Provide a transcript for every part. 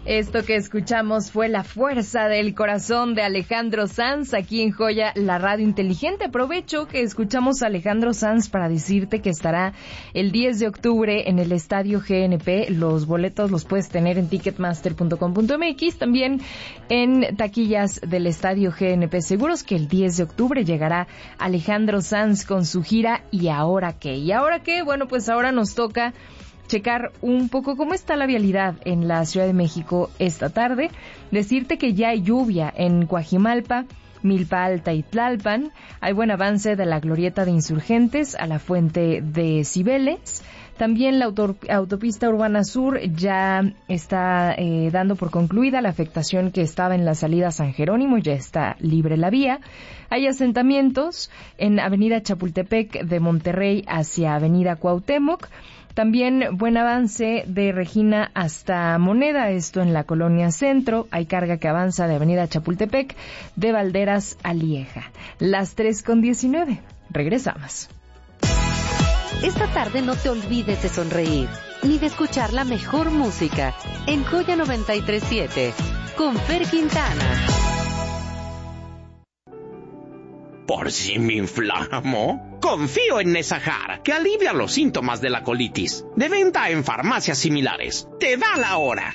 Esto que escuchamos fue La Fuerza del Corazón de Alejandro Sanz, aquí en Joya, la radio inteligente. Aprovecho que escuchamos a Alejandro Sanz para decirte que estará el 10 de octubre en el Estadio GNP. Los boletos los puedes tener en ticketmaster.com.mx, también en taquillas del Estadio GNP. Seguros que el 10 de octubre llegará Alejandro Sanz con su gira ¿Y ahora qué? ¿Y ahora qué? Bueno, pues ahora nos toca checar un poco cómo está la vialidad en la Ciudad de México esta tarde. Decirte que ya hay lluvia en Coajimalpa, Milpa Alta y Tlalpan. Hay buen avance de la glorieta de Insurgentes a la Fuente de Cibeles. También la autopista Urbana Sur ya está dando por concluida la afectación que estaba en la salida San Jerónimo, ya está libre la vía. Hay asentamientos en Avenida Chapultepec de Monterrey hacia Avenida Cuauhtémoc. También buen avance de Regina hasta Moneda, esto en la Colonia Centro. Hay carga que avanza de Avenida Chapultepec, de Valderas a Lieja. Las 3:19. Regresamos. Esta tarde no te olvides de sonreír, ni de escuchar la mejor música en Joya 93.7, con Fer Quintana. ¿Por si me inflamo? Confío en Nesajar, que alivia los síntomas de la colitis. De venta en farmacias similares. Te da la hora.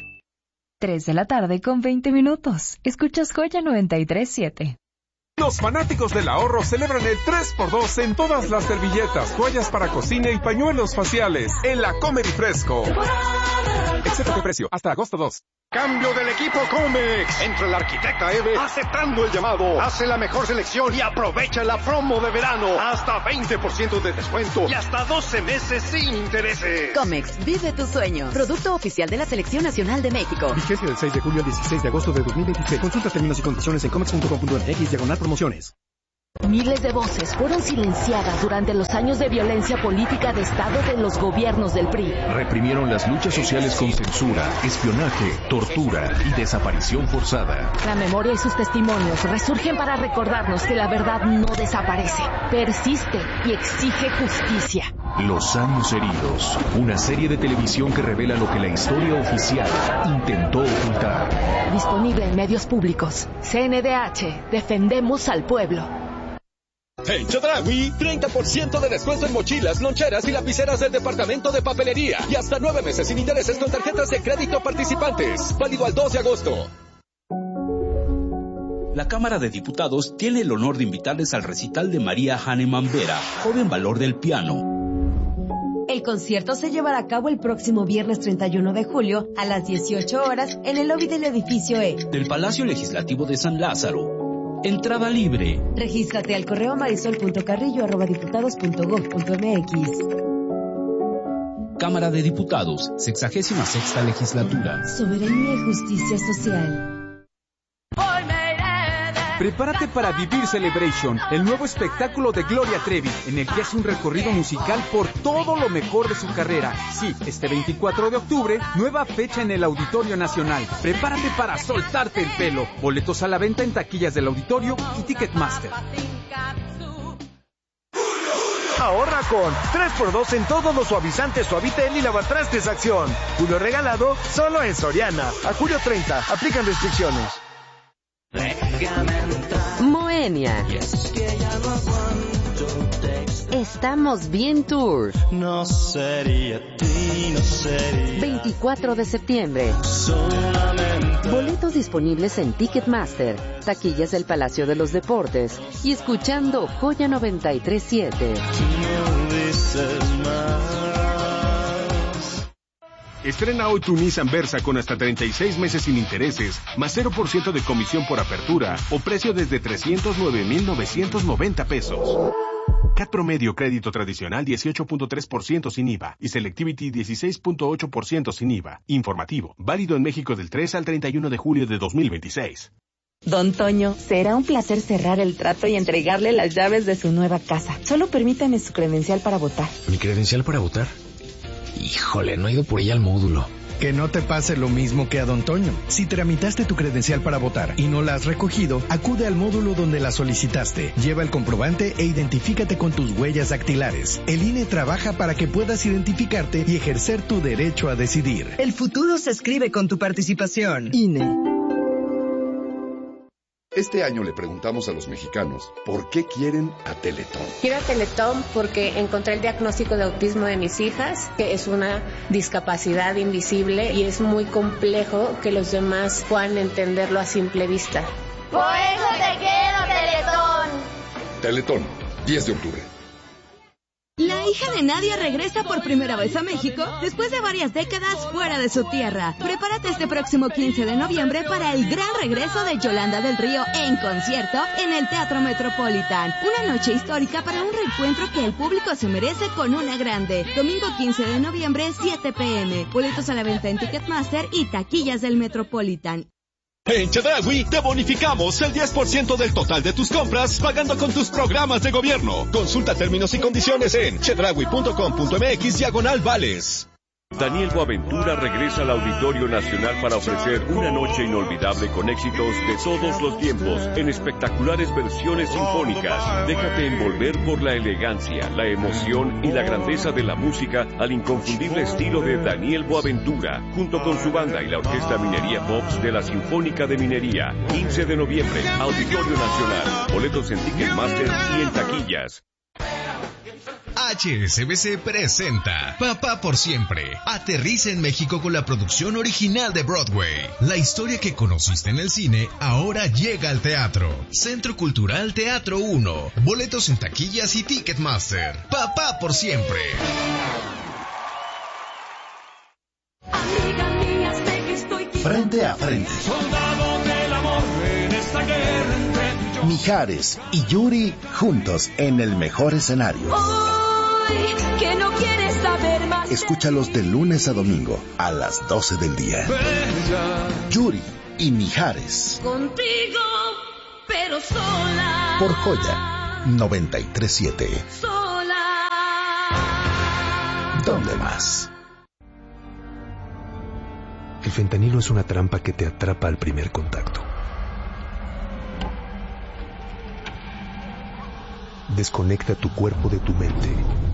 3:20. Escuchas Joya 93.7. Los fanáticos del ahorro celebran el 3x2 en todas las servilletas, toallas para cocina y pañuelos faciales en la Comer y Fresco. Excepto de precio, hasta agosto 2. Cambio del equipo Comex. Entra la arquitecta Eve aceptando el llamado. Hace la mejor selección y aprovecha la promo de verano. Hasta 20% de descuento y hasta 12 meses sin intereses. Comex, vive tu sueño. Producto oficial de la Selección Nacional de México. Vigencia del 6 de julio al 16 de agosto de 2026. Consulta términos y condiciones en comex.com.mx/promociones. Miles de voces fueron silenciadas durante los años de violencia política de Estado de los gobiernos del PRI. Reprimieron las luchas sociales con censura, espionaje, tortura y desaparición forzada. La memoria y sus testimonios resurgen para recordarnos que la verdad no desaparece, persiste y exige justicia. Los años heridos, una serie de televisión que revela lo que la historia oficial intentó ocultar. Disponible en medios públicos. CNDH, defendemos al pueblo. En Chedraui, 30% de descuento en mochilas, loncheras y lapiceras del departamento de papelería. Y hasta 9 meses sin intereses con tarjetas de crédito participantes. Válido al 2 de agosto. La Cámara de Diputados tiene el honor de invitarles al recital de María Hahnemann Vera, joven valor del piano. El concierto se llevará a cabo el próximo viernes 31 de julio a las 18 horas en el lobby del edificio E. Del Palacio Legislativo de San Lázaro. Entrada libre. Regístrate al correo marisol.carrillo@diputados.gov.mx. Cámara de Diputados, 66ª Legislatura. Soberanía y justicia social. Prepárate para Vivir Celebration, el nuevo espectáculo de Gloria Trevi, en el que hace un recorrido musical por todo lo mejor de su carrera. Sí, este 24 de octubre, nueva fecha en el Auditorio Nacional. Prepárate para soltarte el pelo. Boletos a la venta en taquillas del Auditorio y Ticketmaster. Ahorra con 3x2 en todos los suavizantes Suavitel y lavatrastes Acción. Julio regalado solo en Soriana. A julio 30, aplican restricciones. Moenia. Estamos bien Tour. No sería ti, no sería. 24 de septiembre. Solamente. Boletos disponibles en Ticketmaster, taquillas del Palacio de los Deportes y escuchando Joya 93.7. No dices más. Estrena hoy tu Nissan Versa con hasta 36 meses sin intereses, más 0% de comisión por apertura o precio desde 309,990 pesos. CAT promedio crédito tradicional 18.3% sin IVA y Selectivity 16.8% sin IVA. Informativo, válido en México del 3 al 31 de julio de 2026. Don Toño, será un placer cerrar el trato y entregarle las llaves de su nueva casa. Solo permítame su credencial para votar. ¿Mi credencial para votar? Híjole, no he ido por ella al módulo. Que no te pase lo mismo que a Don Toño. Si tramitaste tu credencial para votar y no la has recogido, acude al módulo donde la solicitaste. Lleva el comprobante e identifícate con tus huellas dactilares. El INE trabaja para que puedas identificarte y ejercer tu derecho a decidir. El futuro se escribe con tu participación. INE. Este año le preguntamos a los mexicanos por qué quieren a Teletón. Quiero a Teletón porque encontré el diagnóstico de autismo de mis hijas, que es una discapacidad invisible y es muy complejo que los demás puedan entenderlo a simple vista. Por eso te quiero, Teletón. Teletón, 10 de octubre. La hija de Nadia regresa por primera vez a México después de varias décadas fuera de su tierra. Prepárate este próximo 15 de noviembre para el gran regreso de Yolanda del Río en concierto en el Teatro Metropolitan. Una noche histórica para un reencuentro que el público se merece con una grande. Domingo 15 de noviembre, 7 p.m. Boletos a la venta en Ticketmaster y taquillas del Metropolitan. En Chedraui te bonificamos el 10% del total de tus compras pagando con tus programas de gobierno. Consulta términos y condiciones en chedraui.com.mx/vales. Daniel Boaventura regresa al Auditorio Nacional para ofrecer una noche inolvidable con éxitos de todos los tiempos en espectaculares versiones sinfónicas. Déjate envolver por la elegancia, la emoción y la grandeza de la música al inconfundible estilo de Daniel Boaventura, junto con su banda y la Orquesta Minería Pops de la Sinfónica de Minería. 15 de noviembre, Auditorio Nacional. Boletos en Ticketmaster y en taquillas. HSBC presenta Papá por Siempre. Aterriza en México con la producción original de Broadway. La historia que conociste en el cine ahora llega al teatro. Centro Cultural Teatro 1. Boletos en taquillas y Ticketmaster. Papá por Siempre. Frente a frente. Mijares y Yuri juntos en el mejor escenario. Que no quieres saber más. Escúchalos de lunes a domingo a las 12 del día. Yuri y Mijares. Contigo, pero sola. Por Joya 93.7. Sola. ¿Dónde más? El fentanilo es una trampa que te atrapa al primer contacto. Desconecta tu cuerpo de tu mente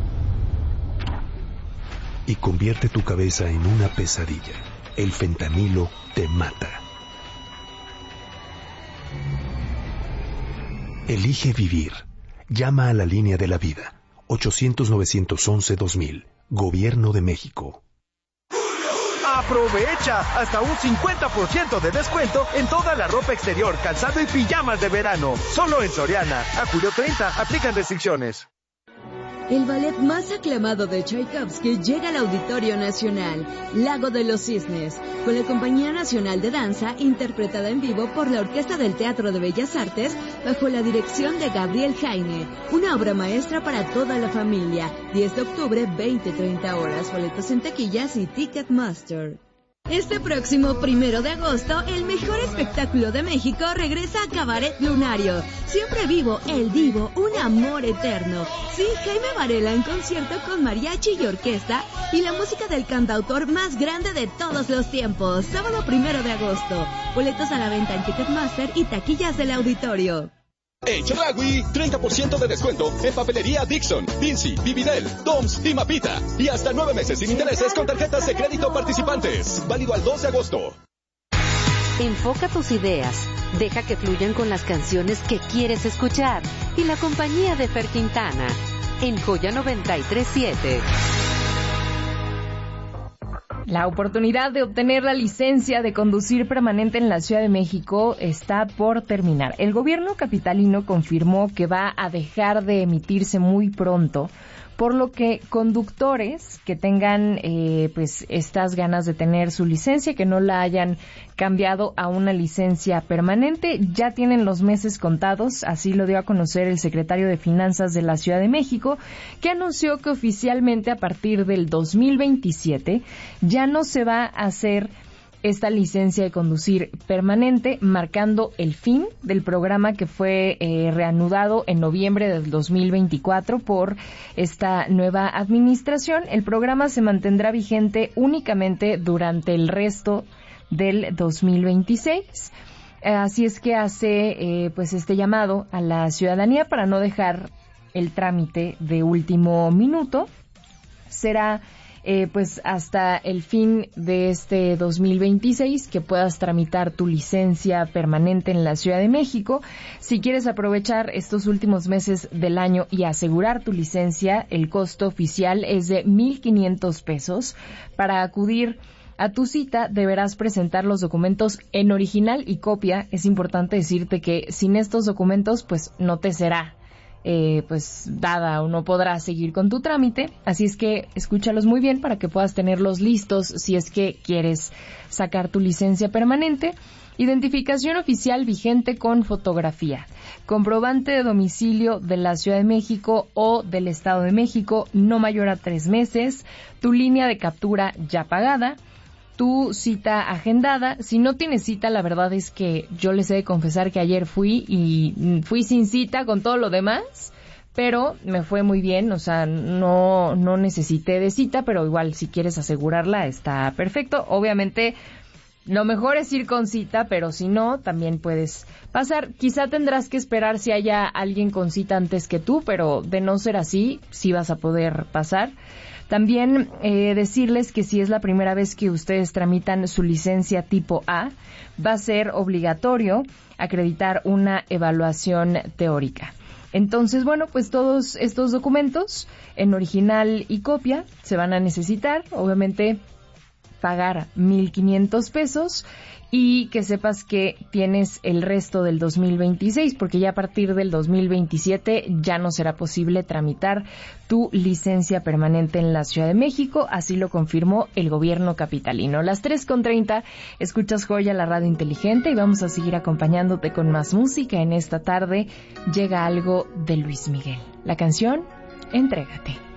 y convierte tu cabeza en una pesadilla. El fentanilo te mata. Elige vivir. Llama a la línea de la vida. 800-911-2000. Gobierno de México. Aprovecha hasta un 50% de descuento en toda la ropa exterior, calzado y pijamas de verano. Solo en Soriana. A julio 30, aplican restricciones. El ballet más aclamado de Tchaikovsky llega al Auditorio Nacional, Lago de los Cisnes, con la Compañía Nacional de Danza, interpretada en vivo por la Orquesta del Teatro de Bellas Artes, bajo la dirección de Gabriel Jaime. Una obra maestra para toda la familia. 10 de octubre, 20-30 horas. Boletos en taquillas y Ticketmaster. Este próximo 1 de agosto, el mejor espectáculo de México regresa a Cabaret Lunario. Siempre vivo, el divo, un amor eterno. Sí, Jaime Varela en concierto con mariachi y orquesta y la música del cantautor más grande de todos los tiempos. Sábado 1 de agosto. Boletos a la venta en Ticketmaster y taquillas del auditorio. En Chedraui, 30% de descuento en papelería Dixon, Vinci, Vividel, Toms y Mapita. Y hasta 9 meses sin intereses con tarjetas de crédito participantes. Válido al 2 de agosto. Enfoca tus ideas. Deja que fluyan con las canciones que quieres escuchar. Y la compañía de Fer Quintana. En Joya 93.7. La oportunidad de obtener la licencia de conducir permanente en la Ciudad de México está por terminar. El gobierno capitalino confirmó que va a dejar de emitirse muy pronto, por lo que conductores que tengan pues estas ganas de tener su licencia, que no la hayan cambiado a una licencia permanente, ya tienen los meses contados. Así lo dio a conocer el secretario de Finanzas de la Ciudad de México, que anunció que oficialmente a partir del 2027 ya no se va a hacer esta licencia de conducir permanente, marcando el fin del programa que fue reanudado en noviembre del 2024 por esta nueva administración. El programa se mantendrá vigente únicamente durante el resto del 2026. Así es que hace pues este llamado a la ciudadanía para no dejar el trámite de último minuto. Será pues hasta el fin de este 2026 que puedas tramitar tu licencia permanente en la Ciudad de México. Si quieres aprovechar estos últimos meses del año y asegurar tu licencia, el costo oficial es de 1,500 pesos. Para acudir a tu cita deberás presentar los documentos en original y copia. Es importante decirte que sin estos documentos pues no te será pues dada o no podrás seguir con tu trámite, así es que escúchalos muy bien para que puedas tenerlos listos si es que quieres sacar tu licencia permanente. Identificación oficial vigente con fotografía, comprobante de domicilio de la Ciudad de México o del Estado de México no mayor a 3 meses, tu línea de captura ya pagada, tu cita agendada. Si no tienes cita, la verdad es que yo les he de confesar que ayer fui sin cita con todo lo demás, pero me fue muy bien, o sea, no necesité de cita, pero igual si quieres asegurarla está perfecto. Obviamente lo mejor es ir con cita, pero si no, también puedes pasar. Quizá tendrás que esperar si haya alguien con cita antes que tú, pero de no ser así, sí vas a poder pasar. También decirles que si es la primera vez que ustedes tramitan su licencia tipo A, va a ser obligatorio acreditar una evaluación teórica. Entonces, bueno, pues todos estos documentos en original y copia se van a necesitar, obviamente pagar 1,500 pesos y que sepas que tienes el resto del 2026, porque ya a partir del 2027 ya no será posible tramitar tu licencia permanente en la Ciudad de México, así lo confirmó el gobierno capitalino. Las 3:30, escuchas Joya, la radio inteligente, y vamos a seguir acompañándote con más música. En esta tarde llega algo de Luis Miguel, la canción Entrégate.